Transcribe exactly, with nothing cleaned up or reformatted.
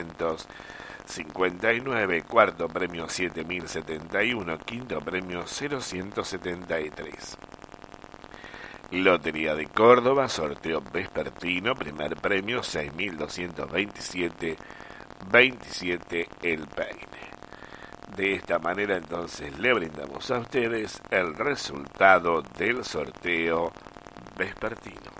quinientos cincuenta y nueve, cuarto premio siete mil setenta y uno, quinto premio cero ciento setenta y tres. Lotería de Córdoba, sorteo vespertino, primer premio seis mil doscientos veintisiete, veintisiete el peine. De esta manera entonces le brindamos a ustedes el resultado del sorteo vespertino.